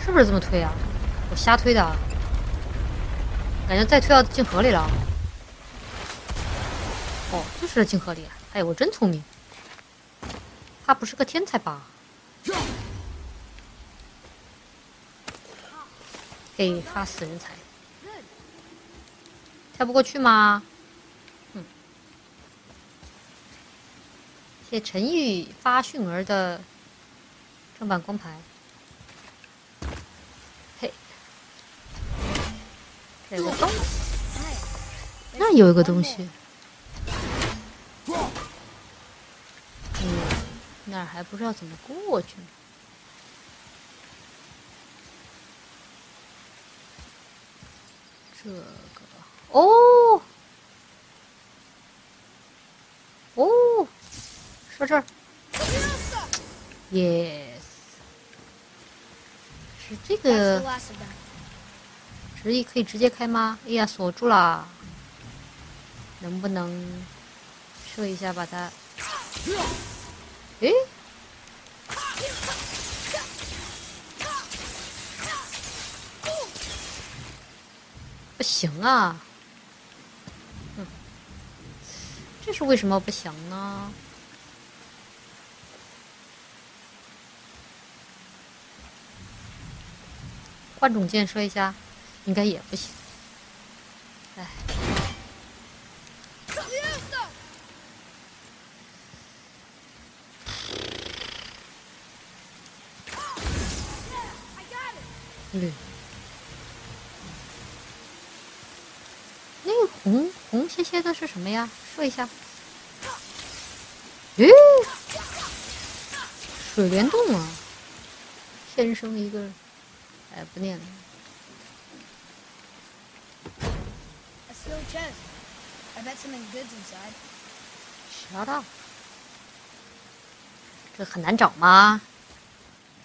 是不是这么推啊？我瞎推的，感觉再推到镜盒里了。哦，就是镜盒里。哎，我真聪明，他不是个天才吧？嘿，发死人才，跳不过去吗？谢陈玉发迅儿的正版光牌。嘿，这个东西，那有一个东西。那儿还不知道怎么过去呢。这个，哦，哦，说这儿 ，yes， 是这个，可以直接开吗？哎呀，锁住了，能不能射一下把它？诶，不行啊！这是为什么不行呢？换种箭射一下，应该也不行。哎。那个红些些的是什么呀？说一下。诶，水帘洞啊！天生一个，哎，不念了。Shut up！这很难找吗？